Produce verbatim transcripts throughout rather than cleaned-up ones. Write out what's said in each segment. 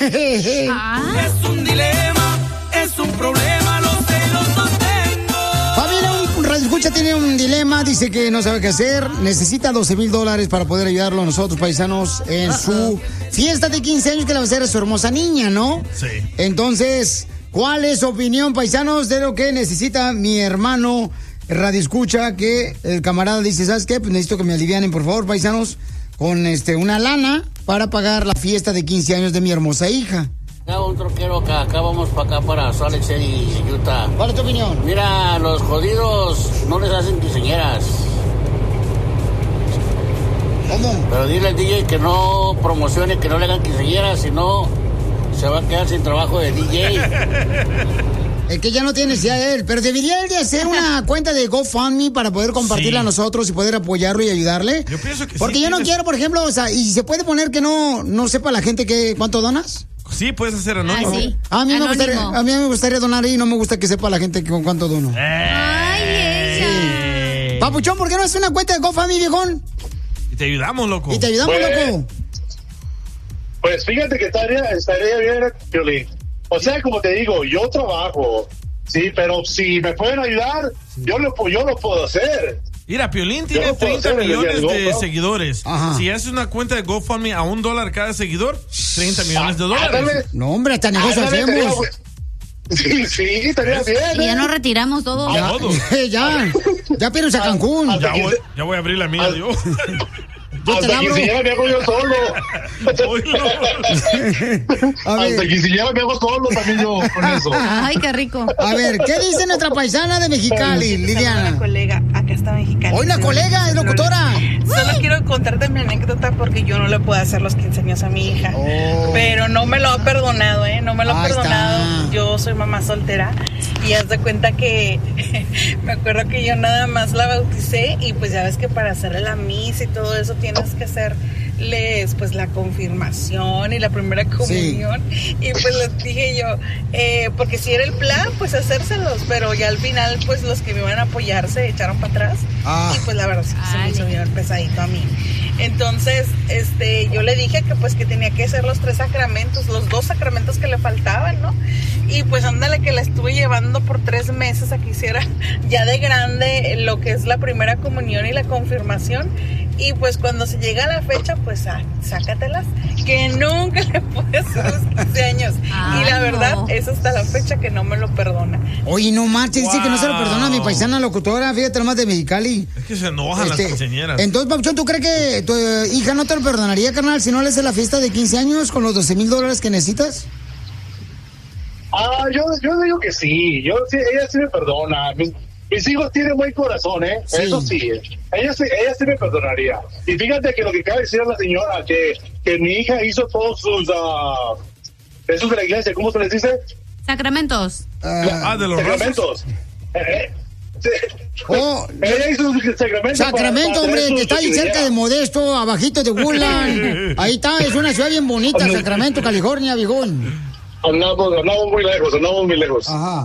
Ah. Es un dilema, es un problema, los celos los tengo. Familia, un radioescucha tiene un dilema, dice que no sabe qué hacer, necesita doce mil dólares para poder ayudarlo a nosotros, paisanos, en uh-huh. su fiesta de quince años que le va a hacer a su hermosa niña, ¿no? Sí. Entonces, ¿cuál es su opinión, paisanos, de lo que necesita mi hermano radioescucha? Que el camarada dice, ¿sabes qué? Pues necesito que me alivianen, por favor, paisanos, con este una lana para pagar la fiesta de quince años de mi hermosa hija. Acá un troquero acá, acá vamos para acá, para Salt Lake City, Utah. ¿Cuál es tu opinión? Mira, los jodidos no les hacen quinceañeras. ¿Cómo? Pero dile al D J que no promocione, que no le hagan quinceañeras, si no se va a quedar sin trabajo de D J. Es que ya no tiene necesidad él, pero debería él de hacer una cuenta de GoFundMe para poder compartirla sí. a nosotros y poder apoyarlo y ayudarle. Yo pienso que Porque sí, yo no tienes... quiero, por ejemplo, o sea, y se puede poner que no, no sepa la gente que cuánto donas. Sí, puedes hacer anónimo. Ah, sí. A mí, me Anónimo. gustaría, a mí me gustaría donar y no me gusta que sepa la gente con cuánto dono. Ay, ella. Sí. Papuchón, ¿por qué no haces una cuenta de GoFundMe, viejón? Y te ayudamos, loco. Y te ayudamos, pues, loco. Pues fíjate que estaría, estaría bien, Piolín. O sea, como te digo, yo trabajo, sí, pero si me pueden ayudar, yo lo, yo lo puedo hacer. Mira, Piolín tiene treinta millones de seguidores. Ajá. Si haces una cuenta de GoFundMe a un dólar cada seguidor, treinta millones de dólares. Ándale. No, hombre, hasta negocio Ándale, hacemos. Sí, sí, estaría bien. Y ya nos retiramos todos. Ya, ya, ya pierdes a Cancún. Ya voy, ya voy a abrir la mía, yo. Yo te Hasta abro. quinceañera me hago yo solo. Hasta quinceañera me hago solo también yo con eso. Ay, qué rico. A ver, ¿qué dice nuestra paisana de Mexicali, Liliana? Una colega, acá está Mexicali. Hoy la colega es locutora. Solo quiero contarte mi anécdota porque yo no le puedo hacer los quince años a mi hija. Oh. Pero no me lo ha perdonado, ¿eh? No me lo ha Ahí perdonado. está. Yo soy mamá soltera y haz de cuenta que me acuerdo que yo nada más la bauticé y pues ya ves que para hacerle la misa y todo eso tienes que hacerles pues la confirmación y la primera comunión. Sí. Y pues les dije yo, eh, porque si era el plan, pues hacérselos, pero ya al final pues los que me iban a apoyar se echaron para atrás. Ah. Y pues la verdad sí, se me hizo bien pesadito a mí. Entonces, este, yo le dije que pues que tenía que hacer los tres sacramentos, los dos sacramentos que le faltaban, ¿no? Y pues ándale que la estuve llevando por tres meses a que hiciera ya de grande lo que es la primera comunión y la confirmación. Y pues cuando se llega a la fecha, pues ah, sácatelas, que nunca le pude hacer los quince años. Ay, y la verdad, no. Es hasta la fecha que no me lo perdona. Oye, no marches, wow. Dice que no se lo perdona a mi paisana locutora, fíjate nomás de Mexicali. Es que se enojan este, las quinceañeras. Entonces, Papuchón, ¿tú crees que tu eh, hija no te lo perdonaría, carnal, si no le hace la fiesta de quince años con los doce mil dólares que necesitas? Ah, yo, yo digo que sí, yo sí, ella sí me perdona. Mis, mis hijos tienen buen corazón, ¿eh? Sí. Eso sí, ella sí, ella sí me perdonaría. Y fíjate que lo que acaba de decir la señora, que, que mi hija hizo todos sus, uh, esos de la iglesia, ¿cómo se les dice? Sacramentos. Uh, ah, de los sacramentos. Eh, eh. Oh, ella hizo un sacramento. Sacramento, para, para hombre, que está ahí cerca de Modesto, abajito de Woodland. Ahí está, es una ciudad bien bonita, Sacramento, California, viejón. Andamos, andamos muy lejos, andamos muy lejos. Ajá.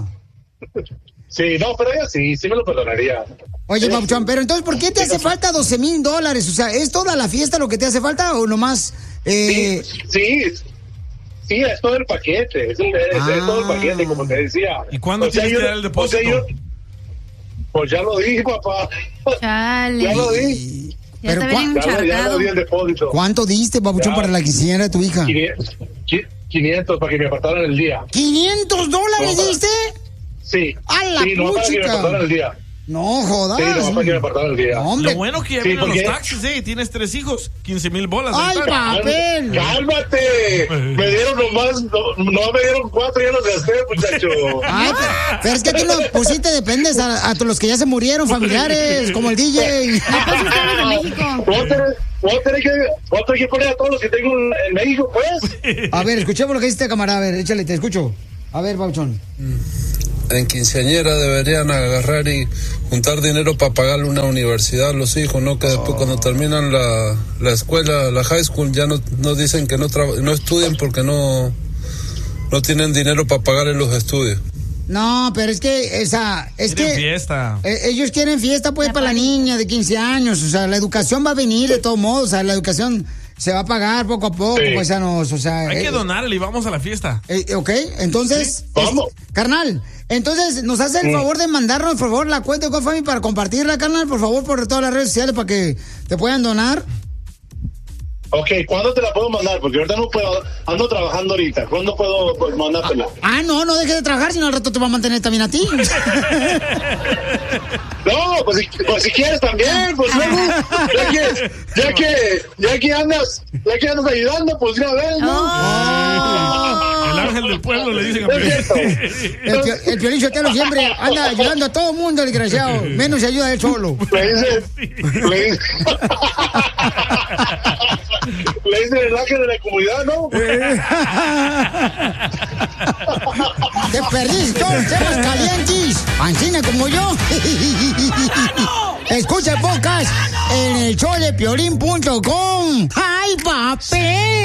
Sí, no, pero ella sí, sí me lo perdonaría. Oye, Papuchón, pero entonces, ¿por qué te hace falta doce mil dólares? O sea, ¿es toda la fiesta lo que te hace falta o nomás...? Eh... Sí, sí, sí, es todo el paquete, es, el, es, ah. es todo el paquete, como te decía. ¿Y cuándo o sea, tienes yo, que dar el depósito? O sea, yo, pues ya lo di, papá. Chale. Ya lo di. Ya pero ¿cu ya, ya lo di el depósito. ¿Cuánto diste, Papuchón, ya. para la quinceañera de tu hija? quinientos para que me apartaran el día. ¿quinientos dólares no, diste? Sí. ¡A la sí, no, para que me apartaran el día. No jodas. Sí, no, para que me apartaran el día. No, hombre. Lo bueno que ya sí, vienen porque... los taxis, eh, tienes tres hijos, quince mil bolas. ¡Ay, papel! ¡Cálmate! Me dieron nomás, no, no me dieron cuatro, ya los gasté, muchacho. Ay, pero, pero es que tú lo pusiste, dependes a, a los que ya se murieron, familiares, como el D J. No, pues ustedes de México. Voy a tener que, voy a tener que poner a todos los que tengo en México, pues. A ver, escuchemos lo que dice este camarada, a ver, échale, te escucho. A ver, Pauchón. En quinceañera deberían agarrar y juntar dinero para pagarle una universidad a los hijos, ¿no? Que después oh. cuando terminan la, la escuela, la high school, ya no, no dicen que no, no estudian porque no, no tienen dinero para pagarle los estudios. No, pero es que esa es quieren que fiesta. Eh, ellos quieren fiesta pues la para la niña de quince años, o sea, la educación va a venir de todos modos, o sea, la educación se va a pagar poco a poco, sí. paisanos, o sea... Hay eh, que donarle y vamos a la fiesta. Eh, ok, entonces... ¿Sí? Vamos. Es, carnal, entonces, ¿nos hace el favor de mandarnos, por favor, la cuenta de GoFundMe para compartirla, carnal? Por favor, por todas las redes sociales para que te puedan donar. Ok, ¿cuándo te la puedo mandar? Porque ahorita no puedo, ando trabajando ahorita. ¿Cuándo puedo mandártela? Ah, no, no dejes de trabajar, si no al rato te va a mantener también a ti. No, pues si, pues si quieres también, pues luego, ya que, ya que, ya que andas, ya que andas ayudando, pues ya ves, ¿no? Oh. El ángel del pueblo le dicen a Es cierto. El, pio- el Piolín Sotelo siempre anda ayudando a todo el mundo, desgraciado. Menos se ayuda él solo. Le dice, le dice, le dice el ángel de la comunidad, ¿no? Te perdiste todos los temas calientes. Ancina como yo. Escucha el podcast en el show de piolín punto com. ¡Ay, papel!